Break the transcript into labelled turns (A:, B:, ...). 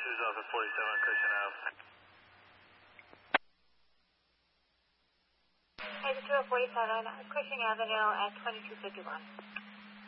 A: is off at 47 Cushing Ave.
B: Hey, 247 Cushing Avenue at 2251.